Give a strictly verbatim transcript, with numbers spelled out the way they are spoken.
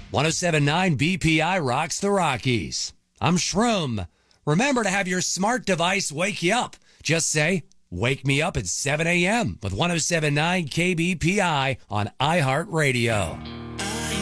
ten seventy-nine B P I rocks the Rockies. I'm Shroom. Remember to have your smart device wake you up. Just say, wake me up at seven a.m. with ten seventy-nine K B P I on iHeartRadio.